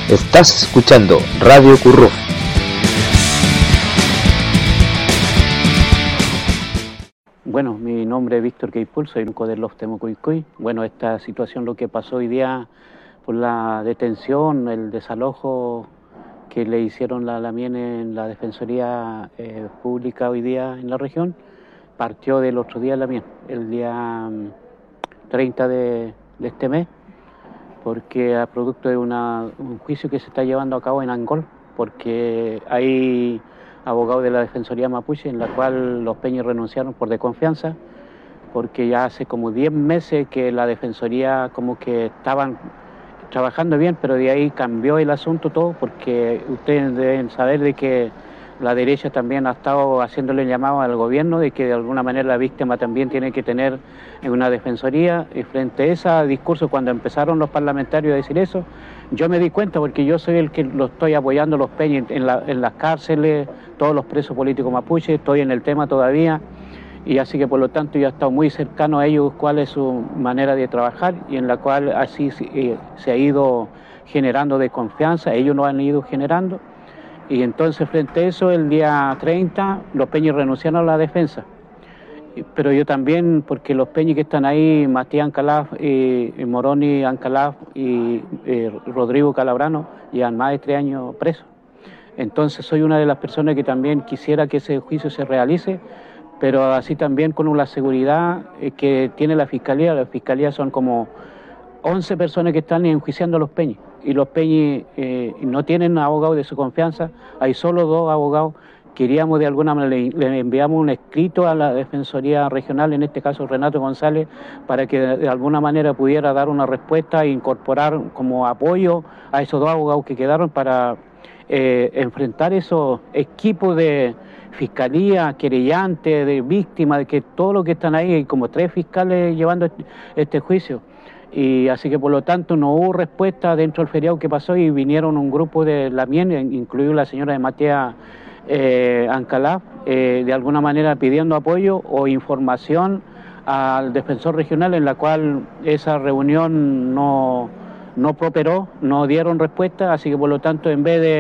Estás escuchando Radio Curruf. Bueno, mi nombre es Víctor Queipul, soy un de los Temucuicuy. Bueno, esta situación, lo que pasó hoy día por la detención, el desalojo que le hicieron a la MIEN en la Defensoría Pública hoy día en la región, partió del otro día de la MIEN, el día 30 de este mes, porque a producto de un juicio que se está llevando a cabo en Angol, porque hay abogados de la Defensoría Mapuche en la cual los peñas renunciaron por desconfianza, porque ya hace como 10 meses que la Defensoría como que estaban trabajando bien, pero de ahí cambió el asunto todo, porque ustedes deben saber de que la derecha también ha estado haciéndole llamado al gobierno de que de alguna manera la víctima también tiene que tener una defensoría, y frente a ese discurso, cuando empezaron los parlamentarios a decir eso, yo me di cuenta, porque yo soy el que lo estoy apoyando los peñas en las cárceles, todos los presos políticos mapuches, estoy en el tema todavía, y así que por lo tanto yo he estado muy cercano a ellos cuál es su manera de trabajar, y en la cual así se ha ido generando desconfianza, ellos lo han ido generando. Y entonces frente a eso, el día 30, los peñas renunciaron a la defensa. Pero yo también, porque los peñas que están ahí, Matías Ancalaf, Moroni Ancalaf y Rodrigo Calabrano, llevan más de 3 años presos. Entonces soy una de las personas que también quisiera que ese juicio se realice, pero así también con la seguridad que tiene la Fiscalía. La Fiscalía son como 11 personas que están enjuiciando a los peñas, y los peñas no tienen abogados de su confianza, hay solo 2 abogados. Queríamos de alguna manera, le enviamos un escrito a la Defensoría Regional, en este caso Renato González, para que de alguna manera pudiera dar una respuesta e incorporar como apoyo a esos 2 abogados que quedaron para enfrentar esos equipos de fiscalía, querellantes, de víctimas, de que todo lo que están ahí, hay como 3 fiscales llevando este juicio. Y así que por lo tanto no hubo respuesta dentro del feriado que pasó, y vinieron un grupo de la MIEN, incluido la señora de Matías Ancalaf, de alguna manera pidiendo apoyo o información al defensor regional, en la cual esa reunión no prosperó, no dieron respuesta. Así que por lo tanto, en vez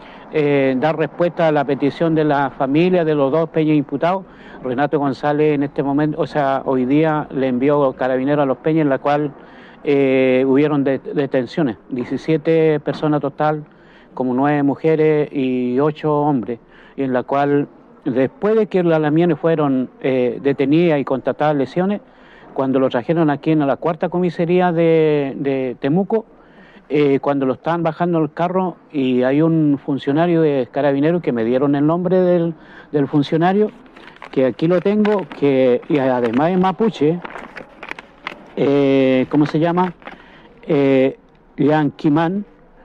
de dar respuesta a la petición de la familia de los 2 peñas imputados, Renato González en este momento, hoy día le envió Carabineros a los peñas, en la cual hubieron detenciones, 17 personas total, como 9 mujeres y 8 hombres, y en la cual después de que las lamienes fueron detenidas y constatadas lesiones, cuando lo trajeron aquí en la 4ª comisaría de Temuco, cuando lo estaban bajando el carro, y hay un funcionario de Carabineros que me dieron el nombre del funcionario, que aquí lo tengo, que y además es mapuche, ¿cómo se llama? Yanquimán,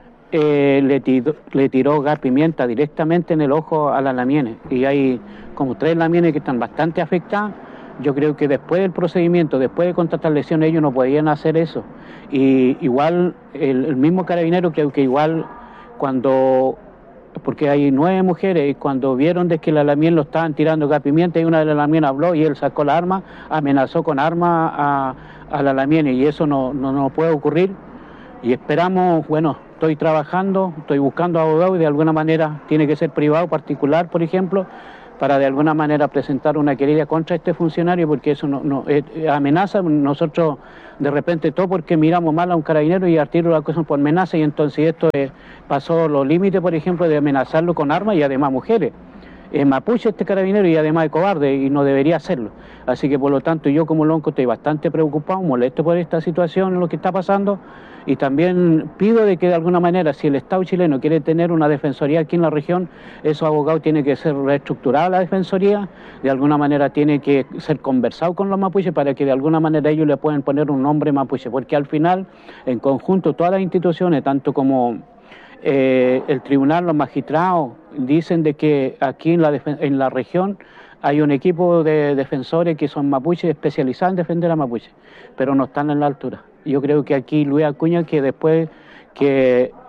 le tiró gas pimienta directamente en el ojo a las lamienes, y hay como 3 lamienes que están bastante afectadas. Yo creo que después del procedimiento, después de constatar lesiones, ellos no podían hacer eso. Y igual el mismo carabinero, creo que igual cuando, porque hay 9 mujeres, y cuando vieron de que la lamien lo estaban tirando gas pimienta, y una de las lamien habló y él sacó la arma, amenazó con arma a la lamien, y eso no puede ocurrir. Y esperamos, bueno, estoy trabajando, estoy buscando abogados, y de alguna manera tiene que ser privado, particular, por ejemplo, para de alguna manera presentar una querella contra este funcionario, porque eso amenaza. Nosotros de repente todo porque miramos mal a un carabinero y al tiro la cosa por amenaza, y entonces esto pasó los límites, por ejemplo, de amenazarlo con armas, y además mujeres. Es mapuche este carabinero, y además es cobarde, y no debería hacerlo. Así que por lo tanto yo como lonco estoy bastante preocupado, molesto por esta situación, lo que está pasando, y también pido de que de alguna manera, si el Estado chileno quiere tener una defensoría aquí en la región, esos abogados tienen que ser reestructurada la defensoría, de alguna manera tiene que ser conversado con los mapuches para que de alguna manera ellos le puedan poner un nombre mapuche, porque al final, en conjunto, todas las instituciones, tanto como el tribunal, los magistrados, dicen de que aquí en la región hay un equipo de defensores que son mapuches especializados en defender a mapuches, pero no están en la altura. Yo creo que aquí Luis Acuña, que después que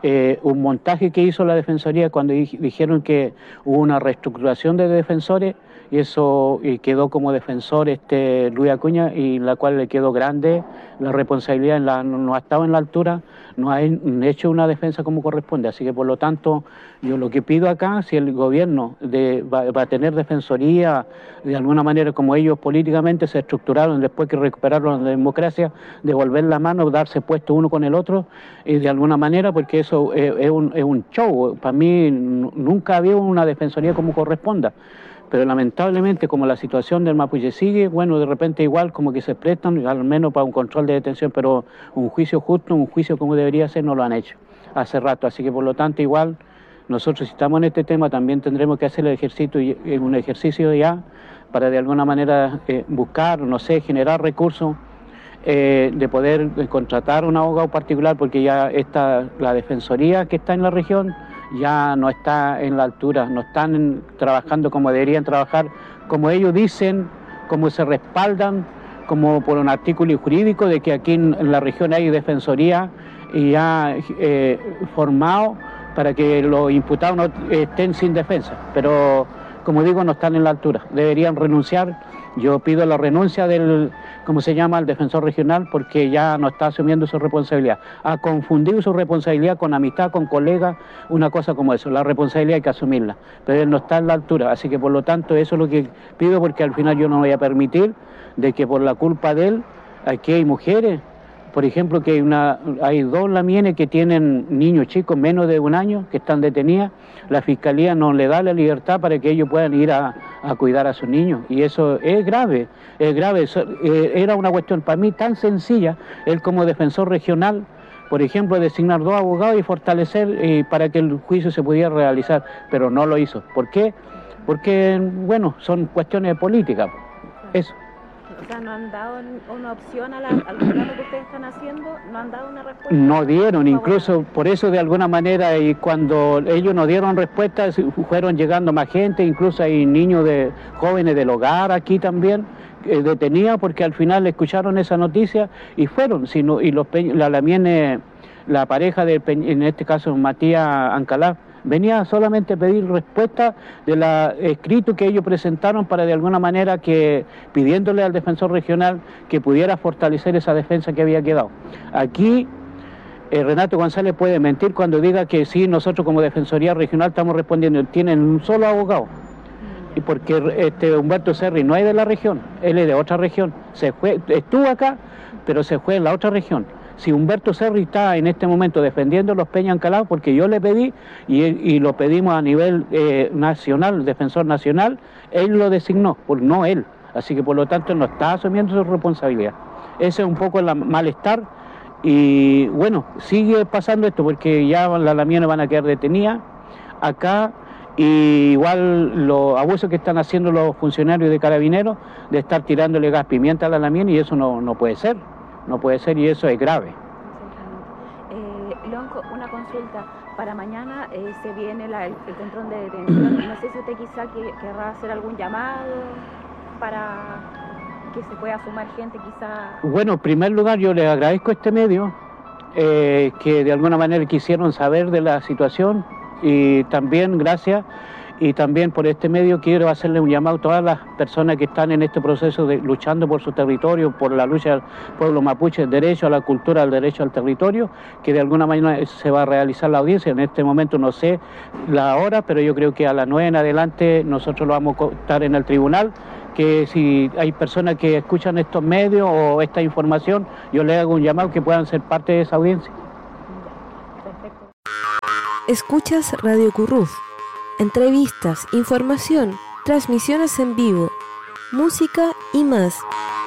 un montaje que hizo la Defensoría cuando dijeron que hubo una reestructuración de defensores y eso quedó como defensor Luis Acuña, y la cual le quedó grande la responsabilidad, no ha estado en la altura, no ha hecho una defensa como corresponde. Así que por lo tanto yo lo que pido acá, si el gobierno va a tener defensoría de alguna manera, como ellos políticamente se estructuraron después que recuperaron la democracia, devolver la mano, darse puesto uno con el otro, de alguna manera, porque eso es un show. Para mí nunca había una defensoría como corresponda. Pero lamentablemente, como la situación del Mapuche sigue, bueno, de repente igual como que se prestan, al menos para un control de detención, pero un juicio justo, un juicio como debería ser, no lo han hecho hace rato. Así que por lo tanto igual, nosotros si estamos en este tema también tendremos que hacer un ejercicio ya para de alguna manera buscar, no sé, generar recursos, de poder contratar un abogado particular, porque ya la defensoría que está en la región ya no está en la altura, no están trabajando como deberían trabajar, como ellos dicen, como se respaldan, como por un artículo jurídico de que aquí en la región hay defensoría y ya formado para que los imputados no estén sin defensa, pero como digo, no están en la altura, deberían renunciar. Yo pido la renuncia del, ¿cómo se llama?, el defensor regional, porque ya no está asumiendo su responsabilidad. Ha confundido su responsabilidad con amistad, con colegas, una cosa como eso. La responsabilidad hay que asumirla, pero él no está en la altura. Así que por lo tanto eso es lo que pido, porque al final yo no voy a permitir de que por la culpa de él, aquí hay mujeres, por ejemplo, que hay dos lamienes que tienen niños chicos menos de 1 año que están detenidas. La Fiscalía no le da la libertad para que ellos puedan ir a cuidar a sus niños, y eso es grave, es grave. Era una cuestión para mí tan sencilla, él como defensor regional, por ejemplo, designar 2 abogados y fortalecer para que el juicio se pudiera realizar, pero no lo hizo. ¿Por qué? Porque, bueno, son cuestiones de política, eso. O sea, ¿no han dado una opción al reclamo que ustedes están haciendo? ¿No han dado una respuesta? No dieron, incluso por eso de alguna manera, y cuando ellos no dieron respuesta, fueron llegando más gente, incluso hay niños jóvenes del hogar aquí también, detenidos, porque al final escucharon esa noticia y fueron, la pareja en este caso Matías Ancalá, venía solamente a pedir respuesta del escrito que ellos presentaron para de alguna manera pidiéndole al defensor regional que pudiera fortalecer esa defensa que había quedado. Aquí Renato González puede mentir cuando diga que sí, nosotros como Defensoría Regional estamos respondiendo, tienen un solo abogado. Y porque Humberto Serri no es de la región, él es de otra región, estuvo acá, pero se fue en la otra región. Si Humberto Serri está en este momento defendiendo los Peña Ancalá, porque yo le pedí, y lo pedimos a nivel nacional, defensor nacional, él lo designó, no él. Así que por lo tanto no está asumiendo su responsabilidad. Ese es un poco el malestar, y bueno, sigue pasando esto, porque ya las lamienes van a quedar detenidas acá, y igual los abusos que están haciendo los funcionarios de Carabineros, de estar tirándole gas pimienta a la lamien, y eso no puede ser. No puede ser, y eso es grave. Lonco, una consulta. Para mañana se viene el control de detención. No sé si usted quizá querrá hacer algún llamado para que se pueda sumar gente quizá. Bueno, en primer lugar yo les agradezco a este medio que de alguna manera quisieron saber de la situación, y también gracias. Y también por este medio quiero hacerle un llamado a todas las personas que están en este proceso de luchando por su territorio, por la lucha del pueblo mapuche, el derecho a la cultura, el derecho al territorio, que de alguna manera se va a realizar la audiencia. En este momento no sé la hora, pero yo creo que a las 9 en adelante nosotros lo vamos a estar en el tribunal, que si hay personas que escuchan estos medios o esta información, yo les hago un llamado que puedan ser parte de esa audiencia. Perfecto. Escuchas Radio Curruf. Entrevistas, información, transmisiones en vivo, música y más.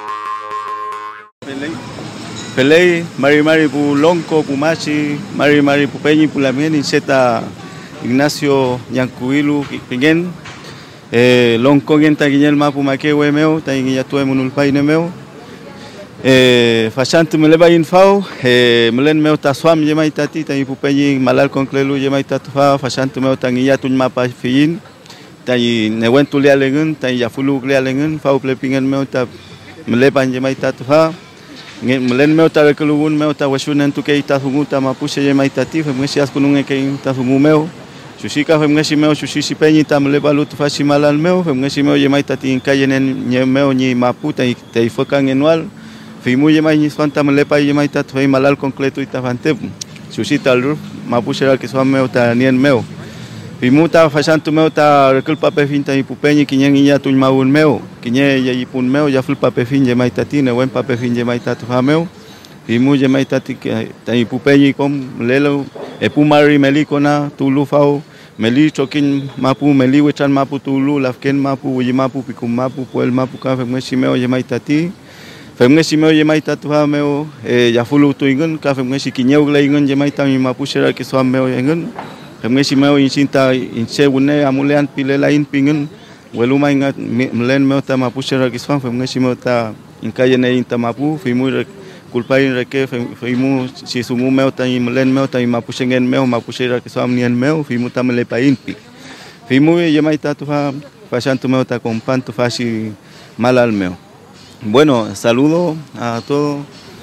Pelei, Mari pu Lonco, Pumachi, Mari pu Peñi, pu Lamien, Inseta Ignacio Yancuilu, Pingen, Lonco Gen Taguiñel Mapu Maquehue Meu, Taguiña Tue Munulpaine Meu, Fachantu Meleba Infau, Melen Meu Taswam Yemaitati, Taguiña pu Peñi, Malal Conclelu Yemaitatufa, Fachantu Meu Taguiña Tuñ Mapa Fiyin, Taguiña Newentu Lealengun, Taguiña Fulu Lealengun, Fau Plepingen Meu Ta Meleban Yemaitatufa, Mlen meu ta rekelubun meu ta washunan tu ke ita hunguta mapuche ye maitati femngeshi as kunung ke ita hungu meu. Sushika femngeshi meu sushi peñi ta mle balut fashi malal meu femngeshi meu ye maitati in calle nye meu ni maputa y te ifokan enual. Fimu ye mai ni swanta mle pa ye maitat fe malal concreto ita fante. Sushita al mapuche al que swam meu ta nien meu. Fimuta fashantu meu ta rekelpa pe finta y pupeñi kinyen ya tuñ maun meu. Kinye ya ipun meu ya fulpa pe fin ye maitatine wen pa pe fin ye maitat fa meu. Fimu ye maitati que ta y pupeñi com lelo e pumari melikona tulufao meli chokin mapu meli wechan mapu tulu lafken mapu ye mapu pikum mapu puel mapu ka femngeshi meu ye maitati. Femngeshi meu ye maitatu fa meu ya fulu tuingen ka femngeshi kinyeu gleingen ye maitami mapu shera que swam meu yengen. Femngeshi meu insinta inche une amulean pilela in pingen weluma ingat mlen meu ta mapu shera que swam femngeshi meu ta in calle ne inta mapu fimu culpa in reke fimu si sumu meu ta mlen meu ta mapu shengen meu mapu shera que swam nien meu fimu ta mele pa inpi fimu ye maitatu fa fashantu meu ta compantu fashi malal meu. Bueno, saludo a todos.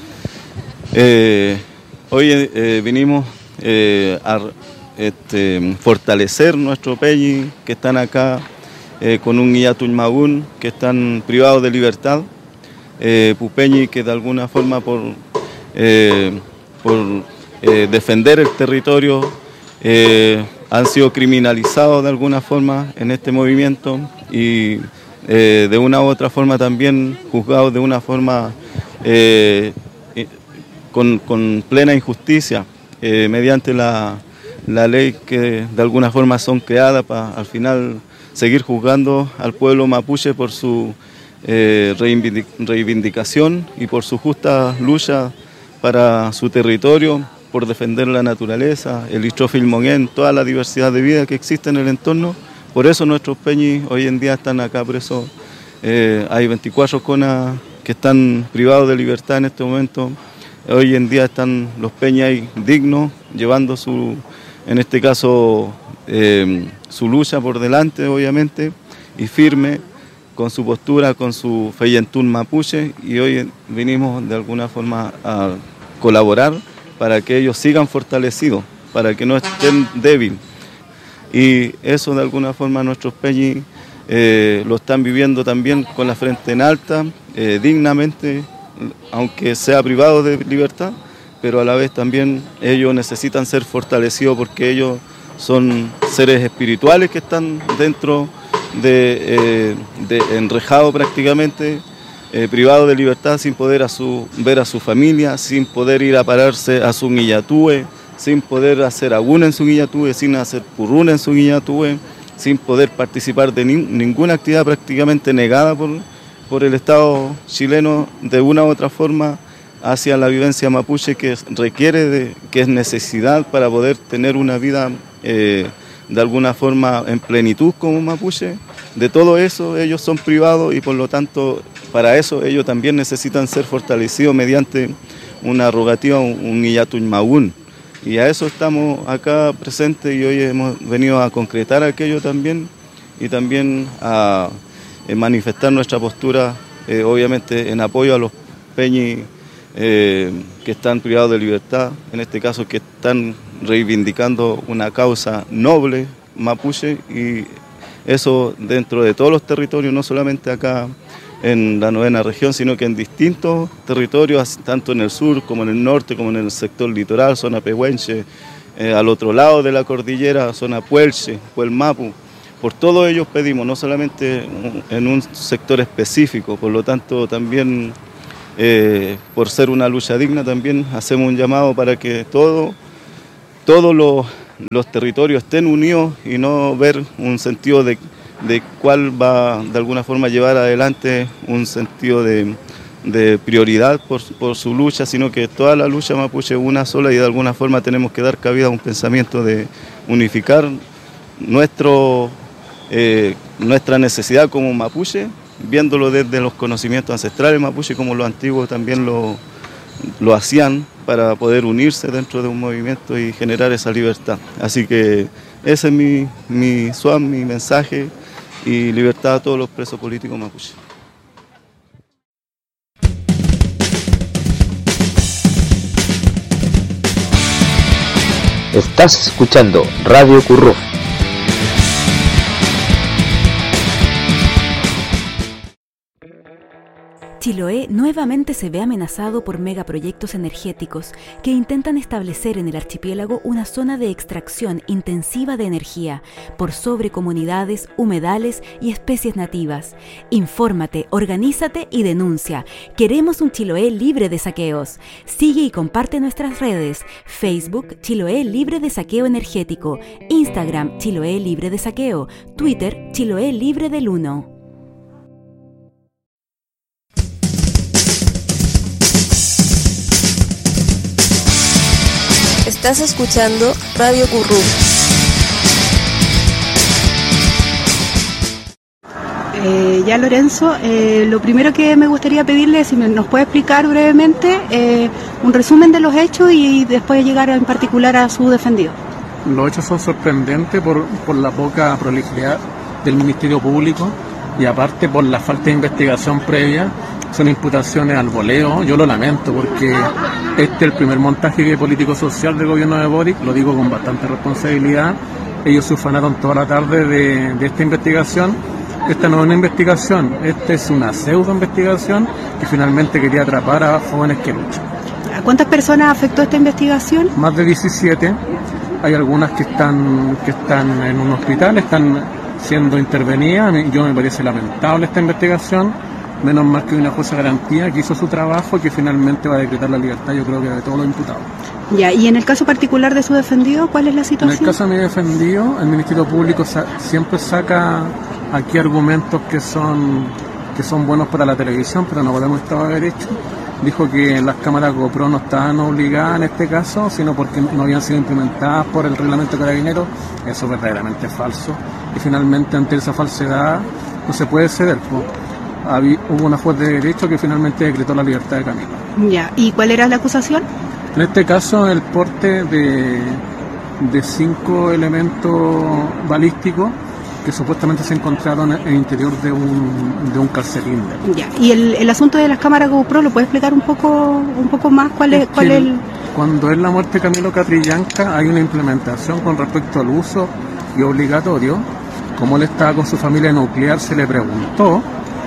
Hoy vinimos a fortalecer nuestro peñi que están acá con un Iyatuñ Maún que están privados de libertad. Pupeñi que de alguna forma por defender el territorio han sido criminalizados de alguna forma en este movimiento y de una u otra forma también juzgados de una forma con plena injusticia mediante la ley que de alguna forma son creadas para al final seguir juzgando al pueblo mapuche por su reivindicación y por su justa lucha para su territorio, por defender la naturaleza, el istrofilmonén, toda la diversidad de vida que existe en el entorno. Por eso nuestros peñis hoy en día están acá presos. Hay 24 conas que están privados de libertad en este momento. Hoy en día están los peñas dignos, llevando en este caso, su lucha por delante, obviamente, y firme, con su postura, con su feyentún mapuche, y hoy vinimos de alguna forma a colaborar para que ellos sigan fortalecidos, para que no estén débiles. Y eso de alguna forma nuestros peñis lo están viviendo también con la frente en alta, dignamente, aunque sea privado de libertad, pero a la vez también ellos necesitan ser fortalecidos porque ellos son seres espirituales que están dentro de enrejado prácticamente, privados de libertad, sin poder ver a su familia, sin poder ir a pararse a su Iyatúe, sin poder hacer aguna en su Iyatúe, sin hacer purruna en su Iyatúe, sin poder participar de ninguna actividad prácticamente negada por el Estado chileno de una u otra forma hacia la vivencia mapuche que requiere, que es necesidad para poder tener una vida de alguna forma en plenitud como mapuche. De todo eso ellos son privados y por lo tanto para eso ellos también necesitan ser fortalecidos mediante una rogativa, un Iyatuñ Maún. Y a eso estamos acá presentes y hoy hemos venido a concretar aquello también y también a manifestar nuestra postura, obviamente en apoyo a los peñis que están privados de libertad, en este caso que están reivindicando una causa noble mapuche y eso dentro de todos los territorios, no solamente acá en la 9ª región, sino que en distintos territorios, tanto en el sur como en el norte, como en el sector litoral, zona Pehuenche, al otro lado de la cordillera, zona Puelche, Puelmapu. Por todo ello pedimos, no solamente en un sector específico, por lo tanto también por ser una lucha digna, también hacemos un llamado para que todos los territorios estén unidos y no ver un sentido de cuál va de alguna forma a llevar adelante un sentido de prioridad por su lucha, sino que toda la lucha mapuche es una sola y de alguna forma tenemos que dar cabida a un pensamiento de unificar nuestra necesidad como mapuche, viéndolo desde los conocimientos ancestrales mapuche como los antiguos también lo hacían para poder unirse dentro de un movimiento y generar esa libertad. Así que ese es mi mensaje y libertad a todos los presos políticos mapuche. Estás escuchando Radio Curruf. Chiloé nuevamente se ve amenazado por megaproyectos energéticos que intentan establecer en el archipiélago una zona de extracción intensiva de energía por sobre comunidades, humedales y especies nativas. Infórmate, organízate y denuncia. Queremos un Chiloé libre de saqueos. Sigue y comparte nuestras redes: Facebook Chiloé Libre de Saqueo Energético, Instagram Chiloé Libre de Saqueo, Twitter Chiloé Libre del Uno. Estás escuchando Radio Curruf. Ya Lorenzo, lo primero que me gustaría pedirle es si nos puede explicar brevemente un resumen de los hechos y después llegar en particular a su defendido. Los hechos son sorprendentes por la poca prolijidad del Ministerio Público y aparte por la falta de investigación previa. Son imputaciones al voleo. Yo lo lamento porque este es el primer montaje político-social del gobierno de Boric, lo digo con bastante responsabilidad. Ellos se ufanaron toda la tarde de esta investigación. Esta no es una investigación, esta es una pseudo-investigación que finalmente quería atrapar a jóvenes que luchan. ¿A cuántas personas afectó esta investigación? Más de 17. Hay algunas que están en un hospital, están siendo intervenidas. Yo me parece lamentable esta investigación. Menos mal que hay una jueza garantía que hizo su trabajo y que finalmente va a decretar la libertad, yo creo que de todos los imputados. Ya, y en el caso particular de su defendido, ¿cuál es la situación? En el caso de mi defendido, el Ministerio Público siempre saca aquí argumentos que son buenos para la televisión, pero no podemos estar a derecho. Dijo que las cámaras GoPro no estaban obligadas en este caso, sino porque no habían sido implementadas por el reglamento de Carabineros. Eso es verdaderamente falso. Y finalmente, ante esa falsedad, no se puede ceder. Hubo una juez de derecho que finalmente decretó la libertad de Camilo. Ya, ¿y cuál era la acusación? En este caso, el porte de 5 elementos balísticos que supuestamente se encontraron en el interior de un calcetinde. Ya, y el asunto de las cámaras GoPro, ¿lo puede explicar un poco más? ¿Cuál es Cuando es la muerte de Camilo Catrillanca hay una implementación con respecto al uso y obligatorio. Como él estaba con su familia nuclear, se le preguntó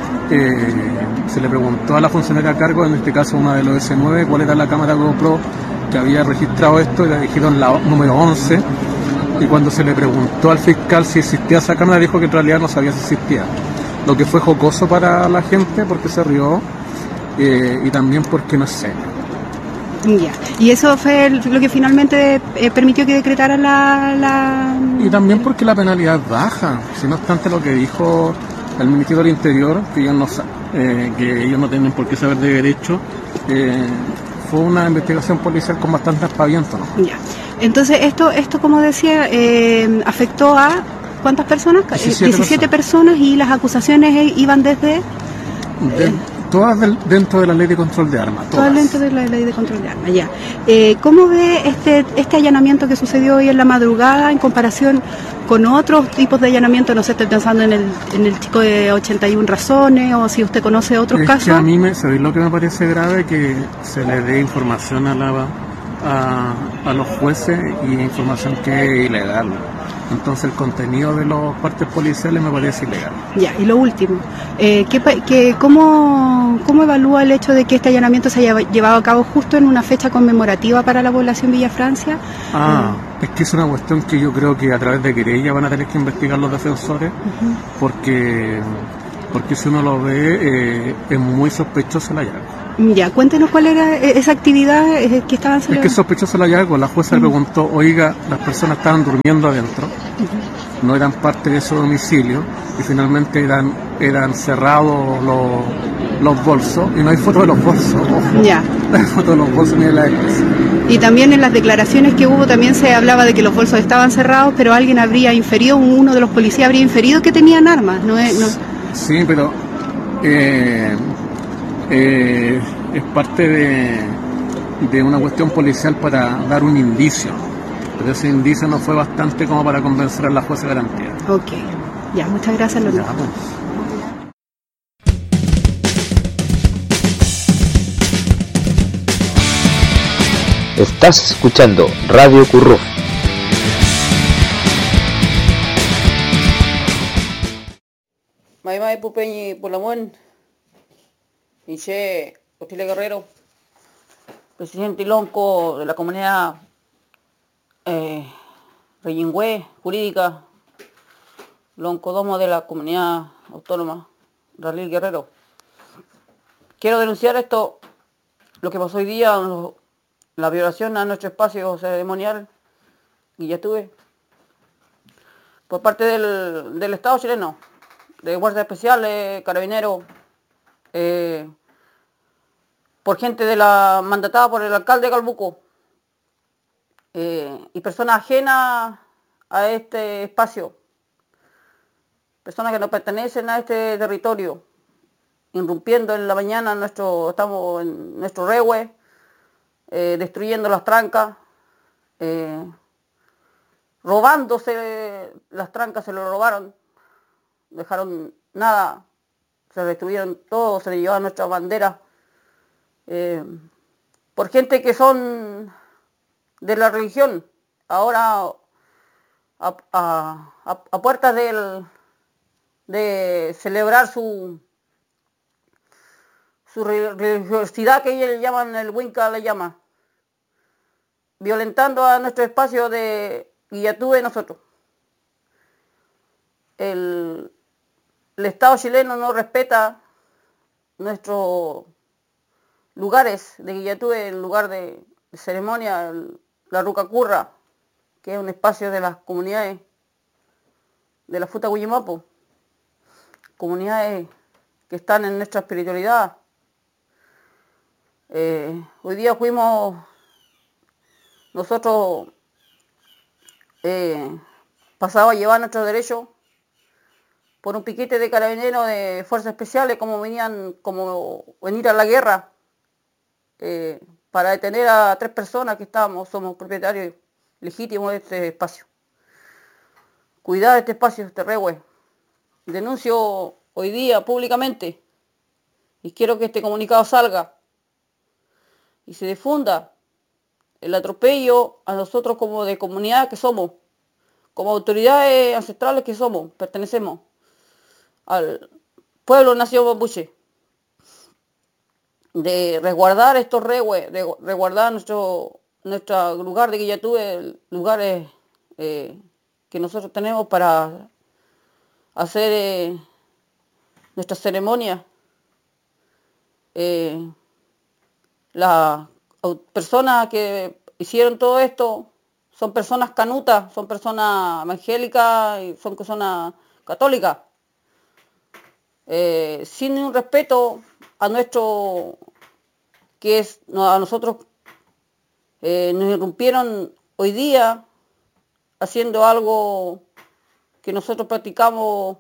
a la funcionaria a cargo, en este caso una de los S9, cuál era la cámara GoPro que había registrado esto, y le dijeron la número 11, y cuando se le preguntó al fiscal si existía esa cámara, dijo que en realidad no sabía si existía, lo que fue jocoso para la gente porque se rió y también porque no es serio. Ya. Y eso fue lo que finalmente permitió que decretara la... Y también porque la penalidad baja, si no obstante lo que dijo el Ministerio del Interior, que ellos no tienen por qué saber de derecho, fue una investigación policial con bastante aspaviento, ¿no? Ya. Entonces esto como decía, afectó a ¿cuántas personas? 17 personas, y las acusaciones iban desde... Todas dentro de la ley de control de armas. Todas dentro de la ley de control de armas, ya. ¿Cómo ve este allanamiento que sucedió hoy en la madrugada en comparación con otros tipos de allanamiento? No sé, estoy pensando en el chico de 81 razones, o si usted conoce otros casos. Que a mí ¿sabéis lo que me parece grave? Que se le dé información a los jueces, y información que es ilegal. Entonces el contenido de los partes policiales me parece ilegal. Ya, y lo último, ¿cómo evalúa el hecho de que este allanamiento se haya llevado a cabo justo en una fecha conmemorativa para la población Villa Francia? Es que es una cuestión que yo creo que a través de querella van a tener que investigar los defensores, porque si uno lo ve es muy sospechoso el hallazgo. Ya, cuéntenos cuál era esa actividad que estaban celebrando. Es que es sospechoso el hallazgo. La jueza le preguntó, oiga, las personas estaban durmiendo adentro, no eran parte de su domicilio, y finalmente eran cerrados los bolsos, y no hay foto de los bolsos, ojo. Ya. No hay foto de los bolsos ni de la iglesia. Y también en las declaraciones que hubo también se hablaba de que los bolsos estaban cerrados, pero alguien habría inferido, uno de los policías habría inferido que tenían armas, ¿no? Sí, pero es parte de una cuestión policial para dar un indicio, pero ese indicio no fue bastante como para convencer a la jueza de garantía. Ok, ya, muchas gracias, Lorenzo. Estás escuchando Radio Curruf. Marimay Pupeñi Pulamuen, Inche Otile Guerrero, presidente Ilonco de la comunidad Reyingüe, jurídica, Loncodomo de la comunidad autónoma Ralil Guerrero. Quiero denunciar esto, lo que pasó hoy día, la violación a nuestro espacio ceremonial, Guillatue, por parte del Estado chileno, de Guardia Especial, Carabineros, por gente mandatada por el alcalde de Calbuco, y personas ajenas a este espacio, personas que no pertenecen a este territorio, irrumpiendo en la mañana estamos en nuestro rehue, destruyendo las trancas, robándose las trancas, se lo robaron, dejaron nada, se destruyeron todo, se le llevaron nuestras banderas, por gente que son de la religión, ahora a puertas de celebrar su religiosidad, que ellos le llaman, el Winca le llama, violentando a nuestro espacio de Guillatue nosotros. El Estado chileno no respeta nuestros lugares de Guillatue, el lugar de ceremonia, la Rucacurra, que es un espacio de las comunidades de la Futa Guyimapo, comunidades que están en nuestra espiritualidad. Hoy día fuimos nosotros pasados a llevar nuestros derechos por un piquete de carabineros de fuerzas especiales, como venir a la guerra, para detener a 3 personas que somos propietarios legítimos de este espacio. Cuidar de este espacio, este rehue. Denuncio hoy día públicamente y quiero que este comunicado salga y se difunda el atropello a nosotros como de comunidad que somos, como autoridades ancestrales que somos, pertenecemos al pueblo nación mapuche, de resguardar estos rehues, de resguardar nuestro lugar de Guillatue, lugares que nosotros tenemos para hacer nuestras ceremonias. Las personas que hicieron todo esto son personas canutas, son personas evangélicas y son personas católicas, sin ningún respeto a nosotros. Nos irrumpieron hoy día haciendo algo que nosotros practicamos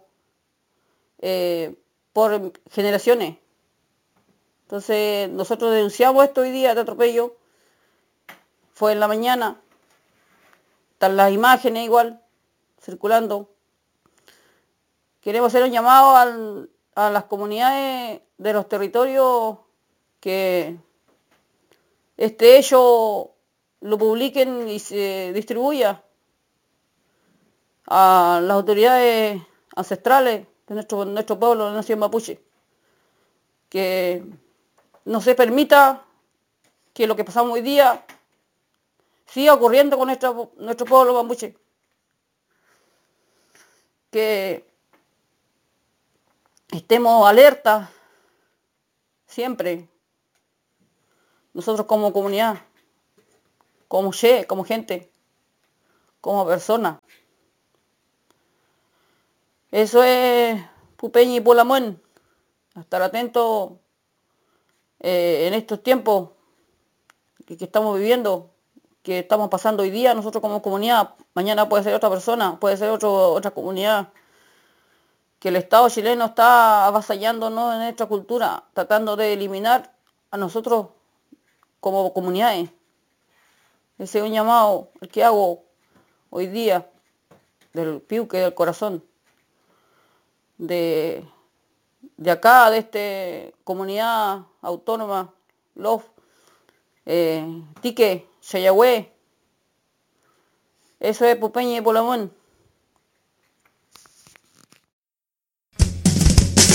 por generaciones. Entonces nosotros denunciamos esto hoy día de atropello. Fue en la mañana, están las imágenes igual circulando. Queremos hacer un llamado a las comunidades de los territorios que este hecho lo publiquen y se distribuya a las autoridades ancestrales de nuestro pueblo, la nación mapuche, que no se permita que lo que pasamos hoy día siga ocurriendo con nuestro pueblo mapuche, que estemos alertas siempre, nosotros como comunidad, como gente, como persona. Eso es Pupeñi y Pulamuen. Estar atentos en estos tiempos que estamos viviendo, que estamos pasando hoy día nosotros como comunidad. Mañana puede ser otra persona, puede ser otra comunidad. Que el Estado chileno está avasallándonos en nuestra cultura, tratando de eliminar a nosotros como comunidades. Ese es un llamado el que hago hoy día, del piuque, del corazón, de acá, de esta comunidad autónoma, Lof, Tique, Chayagüe. Eso es Pupeñi y Pulamuen.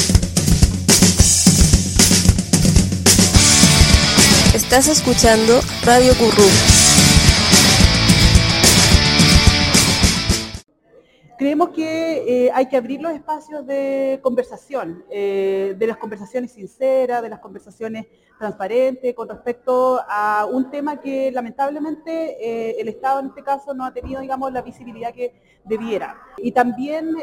Estás escuchando Radio Curruf. Creemos que hay que abrir los espacios de conversación, de las conversaciones sinceras, de las conversaciones transparentes con respecto a un tema que lamentablemente el Estado en este caso no ha tenido, digamos, la visibilidad que debiera. Y también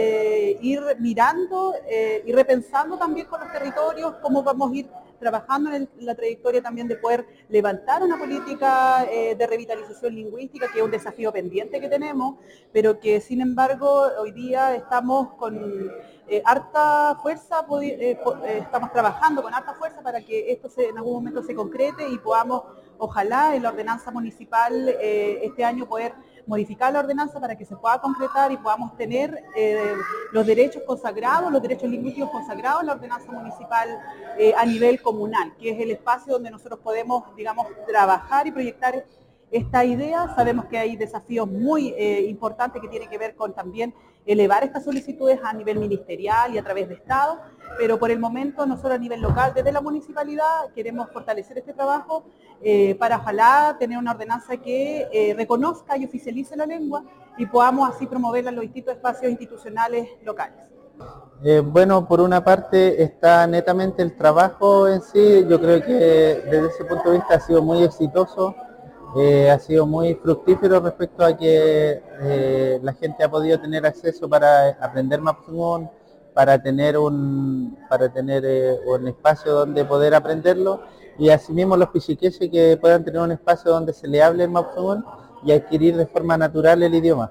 ir mirando y repensando también con los territorios cómo vamos a ir trabajando en la trayectoria también de poder levantar una política de revitalización lingüística, que es un desafío pendiente que tenemos, pero que sin embargo hoy día estamos con harta fuerza, estamos trabajando con harta fuerza para que esto en algún momento se concrete y podamos, ojalá en la ordenanza municipal este año poder modificar la ordenanza para que se pueda concretar y podamos tener los derechos consagrados, los derechos lingüísticos consagrados en la ordenanza municipal a nivel comunal, que es el espacio donde nosotros podemos, digamos, trabajar y proyectar esta idea. Sabemos que hay desafíos muy importantes que tienen que ver con también elevar estas solicitudes a nivel ministerial y a través de Estado, pero por el momento nosotros a nivel local, desde la municipalidad, queremos fortalecer este trabajo para ojalá tener una ordenanza que reconozca y oficialice la lengua y podamos así promoverla en los distintos espacios institucionales locales. Bueno, por una parte está netamente el trabajo en sí. Yo creo que desde ese punto de vista ha sido muy exitoso, ha sido muy fructífero respecto a que la gente ha podido tener acceso para aprender Mapudungun, para tener un espacio donde poder aprenderlo, y asimismo los pichiqueses que puedan tener un espacio donde se le hable el Mapudungun y adquirir de forma natural el idioma.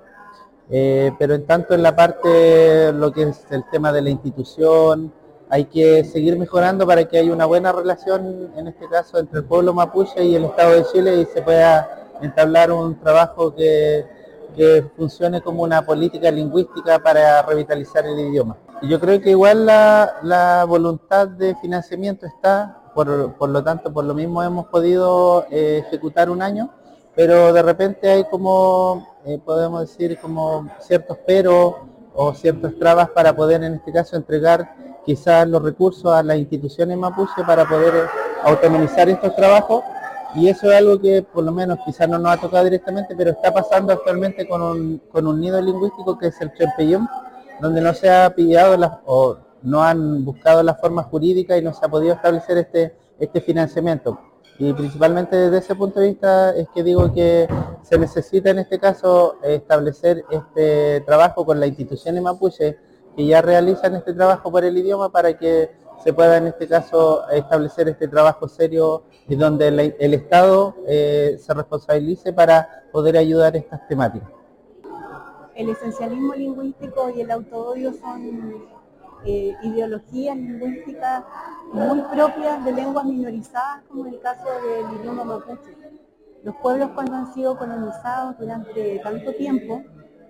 Pero en tanto en la parte, lo que es el tema de la institución, hay que seguir mejorando para que haya una buena relación, en este caso, entre el pueblo mapuche y el Estado de Chile, y se pueda entablar un trabajo que funcione como una política lingüística para revitalizar el idioma. Y yo creo que igual la voluntad de financiamiento está, por lo tanto, por lo mismo hemos podido ejecutar un año, pero de repente hay como, podemos decir, como ciertos peros o ciertas trabas para poder, en este caso, entregar quizás los recursos a las instituciones mapuche para poder autonomizar estos trabajos, y eso es algo que por lo menos quizás no nos ha tocado directamente, pero está pasando actualmente con un nido lingüístico que es el Chempeyum, donde no se ha pillado o no han buscado la forma jurídica y no se ha podido establecer este financiamiento. Y principalmente desde ese punto de vista es que digo que se necesita en este caso establecer este trabajo con las instituciones mapuche que ya realizan este trabajo por el idioma, para que se pueda en este caso establecer este trabajo serio y donde el Estado se responsabilice para poder ayudar a estas temáticas. El esencialismo lingüístico y el autoodio son ideologías lingüísticas muy propias de lenguas minorizadas, como en el caso del idioma mapuche. Los pueblos, cuando han sido colonizados durante tanto tiempo,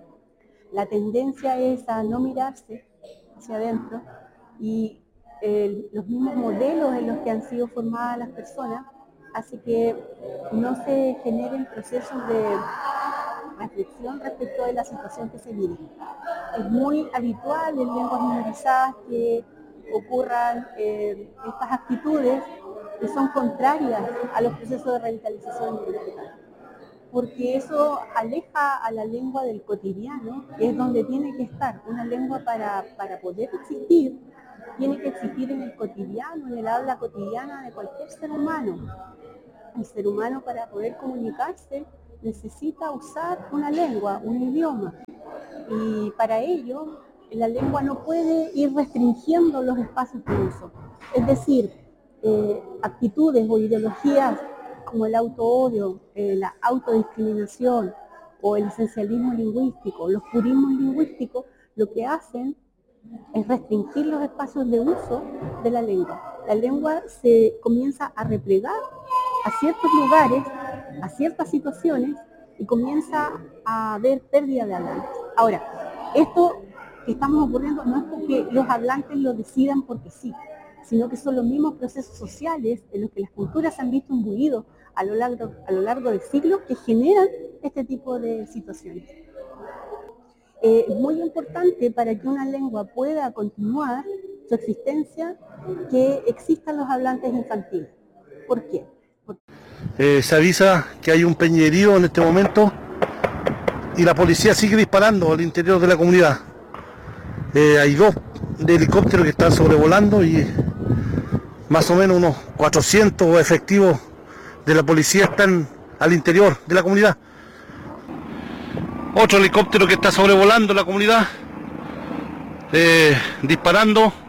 la tendencia es a no mirarse hacia adentro, y los mismos modelos en los que han sido formadas las personas hace que no se generen procesos de reflexión respecto de la situación que se vive. Es muy habitual en lenguas minorizadas que ocurran estas actitudes que son contrarias a los procesos de revitalización lingüística, porque eso aleja a la lengua del cotidiano, que es donde tiene que estar. Una lengua para poder existir, tiene que existir en el cotidiano, en el habla cotidiana de cualquier ser humano. El ser humano, para poder comunicarse, necesita usar una lengua, un idioma, y para ello la lengua no puede ir restringiendo los espacios de uso. Es decir, actitudes o ideologías como el autoodio, la autodiscriminación o el esencialismo lingüístico, los purismos lingüísticos, lo que hacen es restringir los espacios de uso de la lengua. La lengua se comienza a replegar a ciertos lugares, a ciertas situaciones, y comienza a haber pérdida de hablantes. Ahora, esto que estamos ocurriendo no es porque los hablantes lo decidan porque sí, sino que son los mismos procesos sociales en los que las culturas se han visto imbuidos a lo largo de siglos que generan este tipo de situaciones. Es muy importante para que una lengua pueda continuar su existencia que existan los hablantes infantiles. ¿Por qué? Porque Se avisa que hay un peña herido en este momento y la policía sigue disparando al interior de la comunidad. Hay 2 helicópteros que están sobrevolando y más o menos unos 400 efectivos de la policía están al interior de la comunidad. Otro helicóptero que está sobrevolando la comunidad, disparando